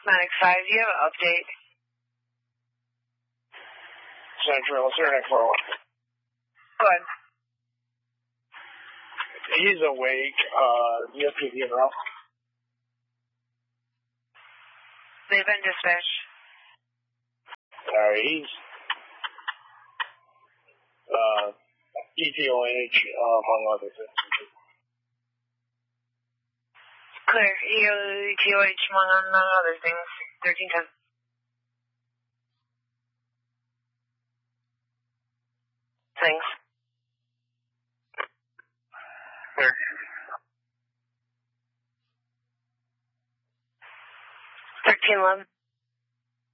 Manic 5, do you have an update? Central, 094. Go ahead. He's awake. Yes, you know. They've been dispatched. He's ETOH, among other things. Clear. ETOH, among other things. 1310. Thanks. 1311.